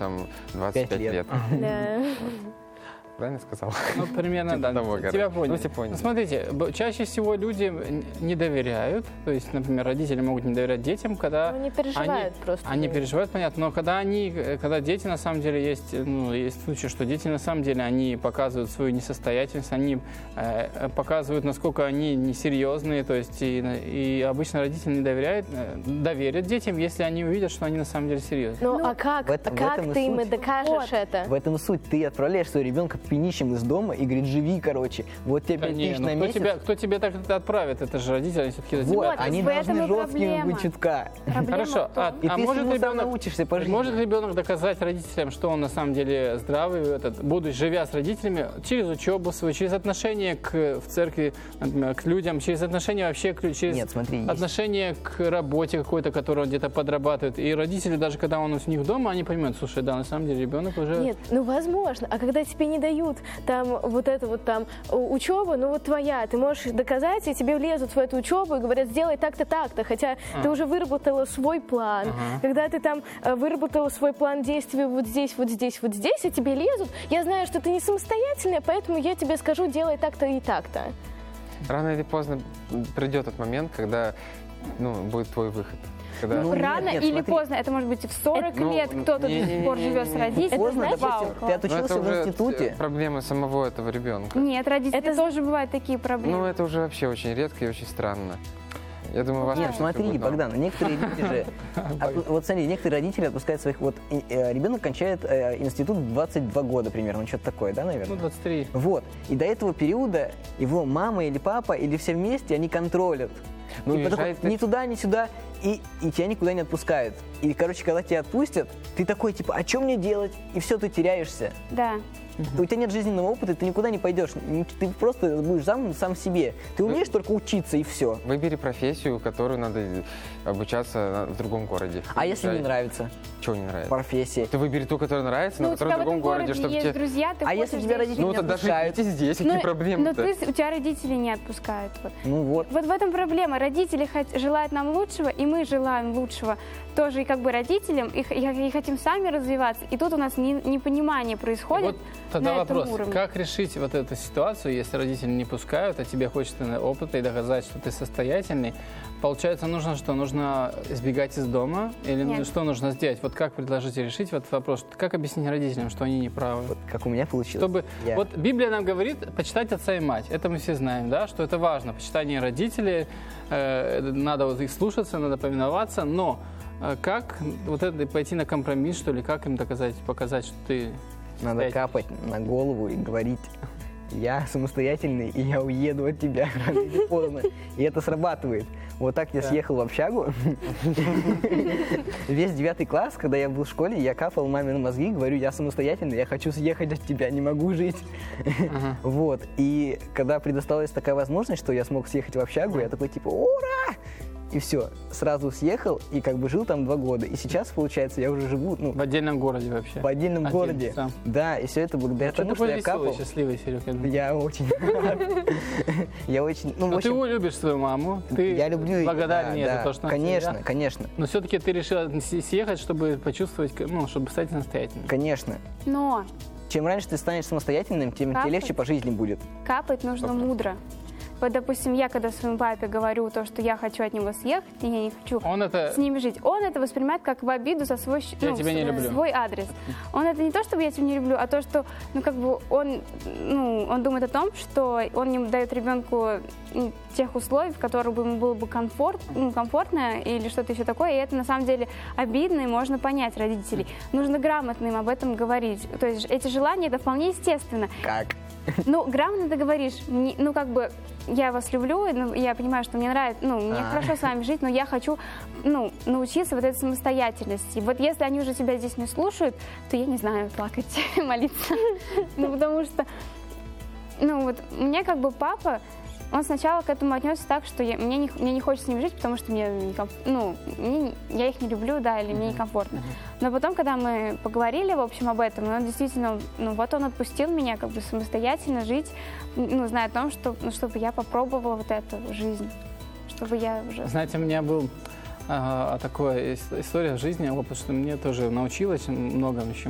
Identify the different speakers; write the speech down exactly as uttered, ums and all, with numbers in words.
Speaker 1: там двадцать пять лет. Правильно сказал?
Speaker 2: Ну, примерно, да. Тебя поняли.
Speaker 1: Ну, все поняли.
Speaker 2: Смотрите, чаще всего люди не доверяют, то есть, например, родители могут не доверять детям, когда...
Speaker 3: Ну, они переживают
Speaker 2: они,
Speaker 3: просто.
Speaker 2: Они переживают, понятно, но когда они, когда дети, на самом деле, есть, ну, есть случаи, что дети, на самом деле, они показывают свою несостоятельность, они э, показывают, насколько они несерьезные, то есть, и, и обычно родители не доверяют, э, доверят детям, если они увидят, что они на самом деле серьезные.
Speaker 3: Ну,
Speaker 4: Ну,
Speaker 3: а как,
Speaker 4: в этом-
Speaker 3: а
Speaker 4: в
Speaker 3: как
Speaker 4: этом и
Speaker 3: ты им
Speaker 4: суть.
Speaker 3: докажешь
Speaker 4: Вот.
Speaker 3: это?
Speaker 4: В этом и суть. Ты отправляешь своего ребенка пинищем из дома и говорит, живи, короче. Вот тебе
Speaker 2: Да
Speaker 4: пять
Speaker 2: не,
Speaker 4: тысяч
Speaker 2: ну
Speaker 4: на
Speaker 2: кто
Speaker 4: месяц.
Speaker 2: тебя, кто тебе так это отправит? Это же родители, они все-таки за
Speaker 4: Вот,
Speaker 2: тебя.
Speaker 4: они
Speaker 5: в
Speaker 4: должны
Speaker 5: этом и
Speaker 4: жесткими
Speaker 5: проблема.
Speaker 4: быть чутка.
Speaker 5: Проблема
Speaker 2: Хорошо,
Speaker 5: в том-
Speaker 2: а,
Speaker 4: И
Speaker 2: а
Speaker 4: ты
Speaker 2: может
Speaker 4: всему сам
Speaker 2: ребенок,
Speaker 4: научишься по жизни.
Speaker 2: может ребенок доказать родителям, что он на самом деле здравый, этот, будучи живя с родителями, через учебу свою, через отношение к, в церкви, например, к людям, через отношение вообще, к, через
Speaker 4: Нет, смотри, есть.
Speaker 2: отношение к работе какой-то, которую он где-то подрабатывает. И родители, даже когда он у них дома, они понимают, слушай, да, на самом деле ребенок уже...
Speaker 3: Нет, ну возможно. А когда тебе не дают там вот это вот там у- учеба, ну вот твоя, ты можешь доказать, и тебе влезут в эту учебу и говорят, сделай так-то, так-то, хотя ты уже выработала свой план.
Speaker 2: Ага.
Speaker 3: Когда ты там э, выработала свой план действий вот здесь, вот здесь, вот здесь, а тебе лезут, я знаю, что ты не самостоятельная, поэтому я тебе скажу, делай так-то и так-то.
Speaker 1: Рано или поздно придет тот момент, когда, ну, будет твой выход. Когда...
Speaker 4: Ну, нет,
Speaker 5: Рано
Speaker 4: нет,
Speaker 5: или
Speaker 4: смотри.
Speaker 5: поздно, это может быть и в сорок
Speaker 1: Ну,
Speaker 5: лет, кто-то до сих пор живет с родителями.
Speaker 4: Поздно,
Speaker 5: Это
Speaker 4: допустим,
Speaker 5: вау,
Speaker 4: ты
Speaker 5: класс.
Speaker 4: отучился
Speaker 1: это
Speaker 4: в
Speaker 1: уже
Speaker 4: институте.
Speaker 1: проблемы самого этого ребенка.
Speaker 5: Нет, родители
Speaker 3: Это-
Speaker 5: тоже бывают такие проблемы.
Speaker 1: Ну, это уже вообще очень редко и очень странно. Я думаю, вас
Speaker 4: Нет,
Speaker 1: тоже
Speaker 4: смотри,
Speaker 1: будет норм.
Speaker 4: Богдан, некоторые люди же... отпу- Вот смотри, некоторые родители отпускают своих... Вот и- э, ребенок кончает э, институт в двадцать два года примерно, что-то такое, да,
Speaker 2: Ну,
Speaker 4: наверное?
Speaker 2: двадцать три.
Speaker 4: Вот. И до этого периода его мама или папа, или все вместе, они контролят. Ну,
Speaker 1: И
Speaker 4: потом
Speaker 1: решает-
Speaker 4: ни туда, ни сюда, и, и тебя никуда не отпускают. И, короче, когда тебя отпустят, ты такой, типа, а что мне делать? И все, ты теряешься.
Speaker 5: Да.
Speaker 4: У тебя нет жизненного опыта, ты никуда не пойдешь. Ни- Ты просто будешь замкнут сам в себе. Ты умеешь только учиться, и все.
Speaker 1: Выбери профессию, которую надо обучаться на- в другом городе.
Speaker 4: А если не
Speaker 1: Езжай.
Speaker 4: нравится
Speaker 1: Чего не нравится?
Speaker 4: профессия?
Speaker 1: Ты выбери ту, которая нравится,
Speaker 5: Ну,
Speaker 1: но
Speaker 5: у
Speaker 1: которая
Speaker 5: тебя
Speaker 1: в
Speaker 5: в этом
Speaker 1: другом городе,
Speaker 5: городе
Speaker 1: чтобы
Speaker 5: есть
Speaker 1: тебе...
Speaker 5: друзья, ты
Speaker 4: А
Speaker 5: хочешь
Speaker 4: если тебя
Speaker 5: здесь-
Speaker 4: родители
Speaker 1: Ну,
Speaker 4: не
Speaker 1: тогда
Speaker 4: отпускают?
Speaker 1: живите здесь,
Speaker 5: Ну,
Speaker 1: какие
Speaker 5: ну,
Speaker 1: проблемы-то?
Speaker 5: ты, у тебя родители не отпускают. Вот.
Speaker 4: Ну вот.
Speaker 5: Вот в этом проблема. Родители хот- желают нам лучшего, и мы желаем лучшего тоже и как бы родителям, и, х- и хотим сами развиваться. И тут у нас не- непонимание происходит
Speaker 2: Вот тогда
Speaker 5: на этом
Speaker 2: вопрос,
Speaker 5: уровне.
Speaker 2: как решить вот эту ситуацию, если родители не пускают, а тебе хочется опыта и доказать, что ты состоятельный? Получается, нужно что? Нужно избегать из дома? Или
Speaker 5: Нет.
Speaker 2: что нужно сделать? Вот как предложить решить вот этот вопрос? Как объяснить родителям, что они не правы?
Speaker 4: Вот как у меня получилось.
Speaker 2: Чтобы...
Speaker 4: Я-
Speaker 2: Вот Библия нам говорит почитать отца и мать. Это мы все знаем, да, что это важно. Почитание родителей, э, надо вот их слушаться, надо повиноваться, но э, как вот это пойти на компромисс, что ли, как им доказать, показать, что ты...
Speaker 4: Надо
Speaker 2: состоятельный?
Speaker 4: капать на голову и говорить, я самостоятельный, и я уеду от тебя рано или поздно. И это срабатывает. Вот так я
Speaker 2: Да.
Speaker 4: съехал в общагу. Весь девятый класс, когда я был в школе, я капал маме на мозги, говорю, я самостоятельный, я хочу съехать от тебя, не могу жить.
Speaker 2: Ага.
Speaker 4: Вот. И когда предоставилась такая возможность, что я смог съехать в общагу, я такой типа, ура! И все, сразу съехал и как бы жил там два года. И сейчас, получается, я уже живу, ну,
Speaker 2: В отдельном городе вообще.
Speaker 4: в отдельном
Speaker 2: Один
Speaker 4: городе.
Speaker 2: сам.
Speaker 4: Да, и все это благодаря
Speaker 2: Что
Speaker 4: тому,
Speaker 2: такой
Speaker 4: что я
Speaker 2: веселый,
Speaker 4: капал.
Speaker 2: счастливый, Серег, я думаю.
Speaker 4: Я очень рад. Я очень, ну, в
Speaker 2: Но ты
Speaker 4: общем,
Speaker 2: любишь свою маму, ты
Speaker 4: я люблю ее.
Speaker 2: благодарен ей
Speaker 4: да,
Speaker 2: за
Speaker 4: да.
Speaker 2: то, что она
Speaker 4: Конечно,
Speaker 2: тебя-
Speaker 4: конечно,
Speaker 2: Но все-таки ты решила с- съехать, чтобы почувствовать, ну, чтобы стать самостоятельным.
Speaker 4: конечно.
Speaker 5: Но
Speaker 4: Чем раньше ты станешь самостоятельным, тем тебе
Speaker 5: Капать.
Speaker 4: легче по жизни будет.
Speaker 5: капать нужно мудро. Вот, допустим, я когда своему папе говорю то, что я хочу от него съехать, и я не хочу
Speaker 2: Он это...
Speaker 5: с ними жить, он это воспринимает как в обиду за свой, щ-
Speaker 2: Я
Speaker 5: ну,
Speaker 2: тебя не
Speaker 5: с-
Speaker 2: люблю.
Speaker 5: свой адрес. Он это не то, чтобы я тебя не люблю, а то, что, ну, как бы он, ну, он думает о том, что он не дает ребенку м, тех условий, в которых бы ему было бы комфорт, ну, комфортно или что-то еще такое, и это на самом деле обидно, и можно понять родителей. Нужно грамотно им об этом говорить. То есть эти желания, это вполне естественно.
Speaker 4: Как?
Speaker 5: Ну, грамотно ты говоришь, мне- ну, как бы, я вас люблю, ну, я понимаю, что мне нравится, ну, мне
Speaker 4: А.
Speaker 5: хорошо с вами жить, но я хочу, ну, научиться вот этой самостоятельности. Вот если они уже тебя здесь не слушают, то я не знаю, плакать, молиться. Ну, потому что, ну, вот, мне как бы папа, он сначала к этому отнесся так, что я, мне, не, мне не хочется с ними жить, потому что мне, неком- ну, мне- я их не люблю, да, или мне некомфортно. Но потом, когда мы поговорили, в общем, об этом, он действительно, ну, вот он отпустил меня как бы самостоятельно жить, ну, зная о том, что, ну, чтобы я попробовала вот эту жизнь, чтобы я уже...
Speaker 2: Знаете, у меня был а, такая ис- история в жизни, опыт, что мне тоже научилась многому еще.